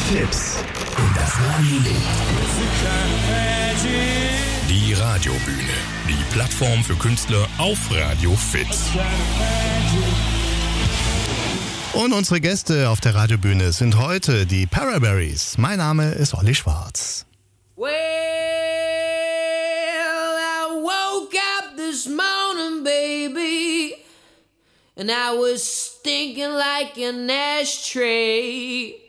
Fit und das Radio lebt. Die Radiobühne, die Plattform für Künstler auf Radio Fit. Und unsere Gäste auf der Radiobühne sind heute die Paraberries. Mein Name ist Olli Schwarz. Well, I woke up this morning, baby, and I was stinking like an ashtray.